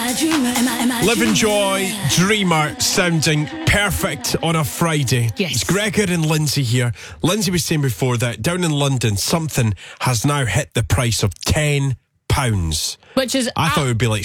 Live and Joy, Dreamer, sounding perfect on a Friday. Yes. It's Gregor and Lindsay here. Lindsay was saying before that down in London, something has now hit the price of £10. Which is I thought it would be like